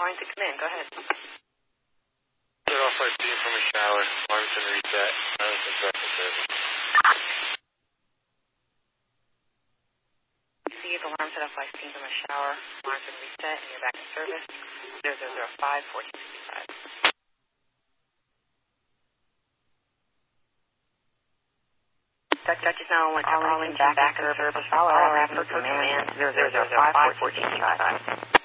calling to come in. Go ahead. Set off by steam from a shower. Alarm's been reset. Silence and breakfast service. Receive alarm set off by steam from a shower. Alarm's been reset and you're back in service. 0005-1465. Dutch is now calling back in service. Follow after command 0005-1465.